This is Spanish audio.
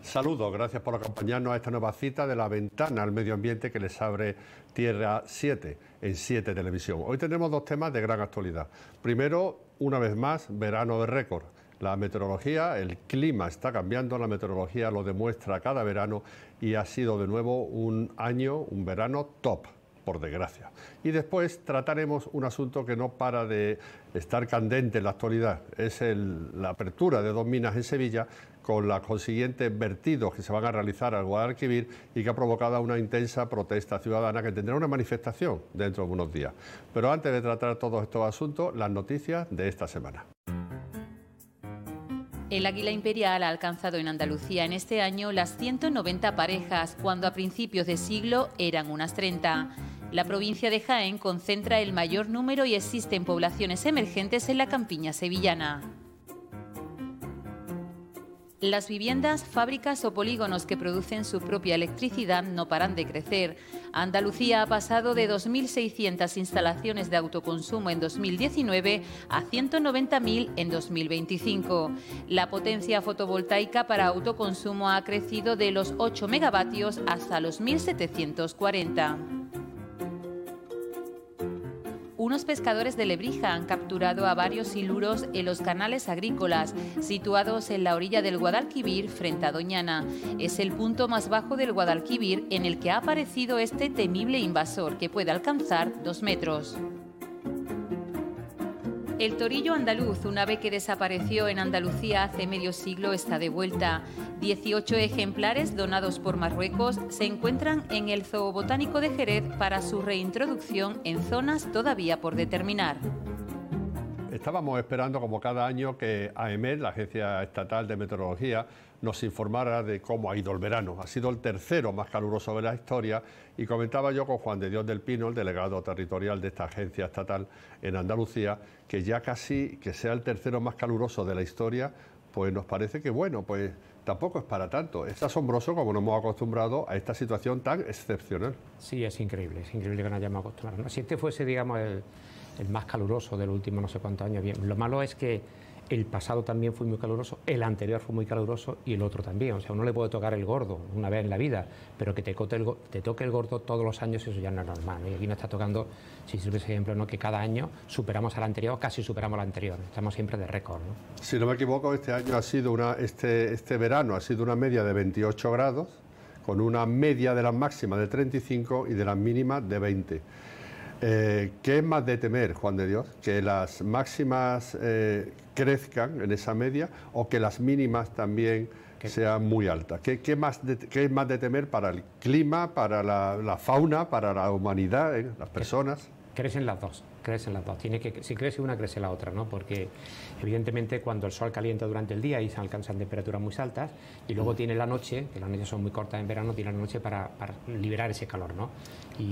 Saludos, gracias por acompañarnos a esta nueva cita de la ventana al medio ambiente que les abre Tierra 7 en 7 Televisión. Hoy tenemos dos temas de gran actualidad. Primero, una vez más, verano de récord. La meteorología, el clima está cambiando, la meteorología lo demuestra cada verano y ha sido de nuevo un verano top, por desgracia. Y después trataremos un asunto que no para de estar candente en la actualidad, es la apertura de 2 minas en Sevilla con los consiguientes vertidos que se van a realizar al Guadalquivir y que ha provocado una intensa protesta ciudadana que tendrá una manifestación dentro de unos días. Pero antes de tratar todos estos asuntos, las noticias de esta semana. El águila imperial ha alcanzado en Andalucía en este año las 190 parejas, cuando a principios de siglo eran unas 30. La provincia de Jaén concentra el mayor número y existen poblaciones emergentes en la campiña sevillana. Las viviendas, fábricas o polígonos que producen su propia electricidad no paran de crecer. Andalucía ha pasado de 2.600 instalaciones de autoconsumo en 2019 a 190.000 en 2025. La potencia fotovoltaica para autoconsumo ha crecido de los 8 megavatios hasta los 1.740. Unos pescadores de Lebrija han capturado a varios siluros en los canales agrícolas situados en la orilla del Guadalquivir frente a Doñana. Es el punto más bajo del Guadalquivir en el que ha aparecido este temible invasor que puede alcanzar 2 metros. El torillo andaluz, un ave que desapareció en Andalucía hace medio siglo, está de vuelta. 18 ejemplares donados por Marruecos se encuentran en el Zoo Botánico de Jerez para su reintroducción en zonas todavía por determinar. Estábamos esperando, como cada año, que AEMET, la Agencia Estatal de Meteorología, nos informara de cómo ha ido el verano. Ha sido el tercero más caluroso de la historia y comentaba yo con Juan de Dios del Pino, el delegado territorial de esta agencia estatal en Andalucía, que ya casi que sea el tercero más caluroso de la historia, pues nos parece que bueno, pues tampoco es para tanto. Es asombroso como nos hemos acostumbrado a esta situación tan excepcional. Sí, es increíble que nos hayamos acostumbrado. Si este fuese, digamos, el más caluroso del último no sé cuántos años, bien. Lo malo es que el pasado también fue muy caluroso, el anterior fue muy caluroso y el otro también. O sea, uno le puede tocar el gordo una vez en la vida, pero que te toque el gordo todos los años, eso ya no es normal, ¿no? Y aquí nos está tocando, si sirve ese ejemplo, ¿no?, que cada año superamos al anterior, casi superamos al anterior. Estamos siempre de récord, ¿no? Si no me equivoco, este año ha sido este verano ha sido una media de 28 grados, con una media de las máximas de 35 y de las mínimas de 20. ¿Qué es más de temer, Juan de Dios? ¿Que las máximas crezcan en esa media o que las mínimas también sean muy altas? ¿Qué es más de temer para el clima, para la fauna, para la humanidad, las personas? Crecen las dos. Si crece una, crece la otra, ¿no? Porque evidentemente cuando el sol calienta durante el día y se alcanzan temperaturas muy altas, y luego tiene la noche, que las noches son muy cortas en verano, tiene la noche para liberar ese calor, ¿no?